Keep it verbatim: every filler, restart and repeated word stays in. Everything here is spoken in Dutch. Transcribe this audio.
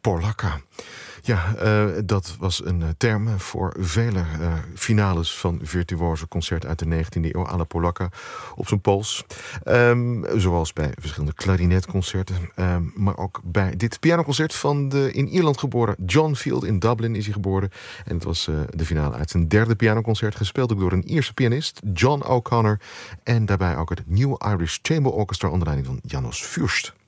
Polacca. Ja, uh, dat was een uh, term voor vele uh, finales van virtuoze concerten uit de negentiende eeuw à la Polacca op zijn Pools. Um, zoals bij verschillende klarinetconcerten. Um, maar ook bij dit pianoconcert van de in Ierland geboren John Field. In Dublin is hij geboren. En het was uh, de finale uit zijn derde pianoconcert. Gespeeld ook door een Ierse pianist, John O'Connor. En daarbij ook het New Irish Chamber Orchestra onder leiding van Janos Fürst.